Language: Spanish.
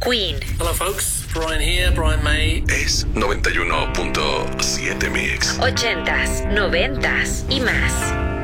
Queen. Hello folks, Brian here, Brian May. Es 91.7 Mix. 80s, 90s y más.